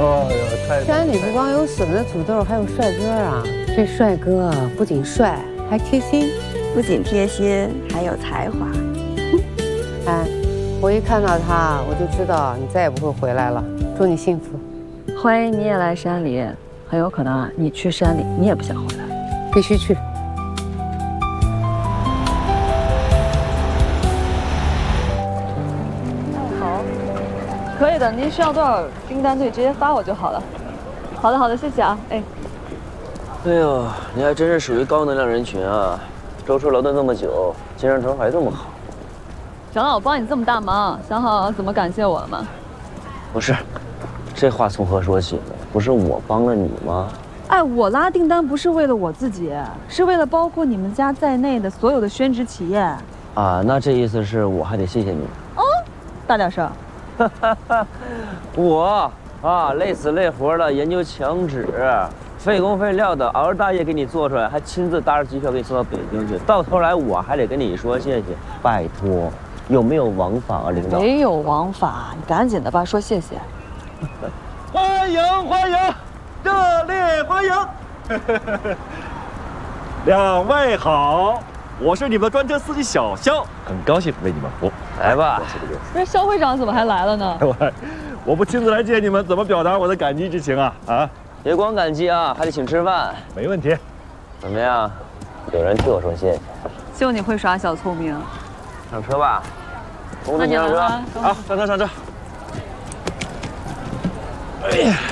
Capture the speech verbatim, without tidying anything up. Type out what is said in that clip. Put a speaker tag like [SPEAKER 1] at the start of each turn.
[SPEAKER 1] 哦呦，太
[SPEAKER 2] 山里不光有笋子、土豆，还有帅哥啊！这帅哥不仅帅，还贴心，
[SPEAKER 3] 不仅贴心，还有才华。
[SPEAKER 2] 哎，我一看到他，我就知道你再也不会回来了。祝你幸福。
[SPEAKER 4] 欢迎你也来山里，很有可能啊，你去山里你也不想回来。
[SPEAKER 2] 必须去。
[SPEAKER 4] 好，可以的。您需要多少订单就直接发我就好了。好的，好的，谢谢啊。哎，
[SPEAKER 5] 哎呦，你还真是属于高能量人群啊！舟车劳顿这么久，精神头还这么好。
[SPEAKER 4] 长老，我帮你这么大忙，想好怎么感谢我了吗？
[SPEAKER 5] 不是，这话从何说起呢？不是我帮了你吗？
[SPEAKER 4] 哎，我拉订单不是为了我自己，是为了包括你们家在内的所有的宣职企业。
[SPEAKER 5] 啊，那这意思是我还得谢谢你。
[SPEAKER 4] 哦，大点声。
[SPEAKER 5] 我啊，累死累活的研究墙纸，费工费料的熬着大夜给你做出来，还亲自搭着机票给你送到北京去，到头来我还得跟你说谢谢，拜托。有没有王法啊，领导？
[SPEAKER 4] 没有王法，你赶紧的吧，说谢谢。
[SPEAKER 1] 欢迎欢迎，热烈欢迎！两位好，我是你们的专车司机小肖，很高兴为你们服务。
[SPEAKER 5] 来吧。
[SPEAKER 4] 不是肖会长怎么还来了呢？
[SPEAKER 1] 我我不亲自来接你们，怎么表达我的感激之情啊？啊！
[SPEAKER 5] 别光感激啊，还得请吃饭。
[SPEAKER 1] 没问题。
[SPEAKER 5] 怎么样？有人替我说谢谢。
[SPEAKER 4] 就你会耍小聪明。
[SPEAKER 5] 上车吧。
[SPEAKER 4] 那你来吧。
[SPEAKER 1] 好，上车上车。哎呀。